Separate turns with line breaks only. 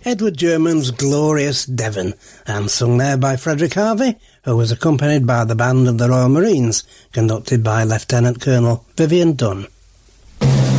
Edward German's Glorious Devon, and sung there by Frederick Harvey, who was accompanied by the band of the Royal Marines, conducted by Lieutenant Colonel Vivian Dunn.